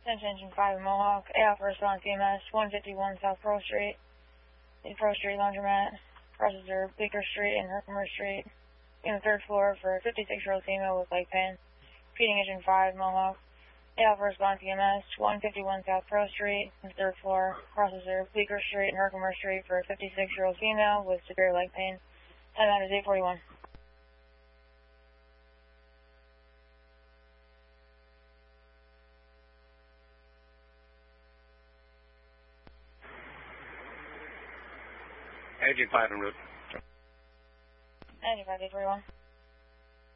Engine 5 Mohawk, AF response EMS, 151 South Pearl Street, the Pearl Street Laundromat, crosses through Bleecker Street and Herkimer Street, in the 3rd floor for a 56-year-old female with leg pain. Repeating Engine 5 Mohawk, AF response EMS, 151 South Pearl Street, in the 3rd floor, crosses through Bleecker Street and Herkimer Street for a 56-year-old female with severe leg pain. Time out is 8:41. Engine 5 en route. Engine 5 841.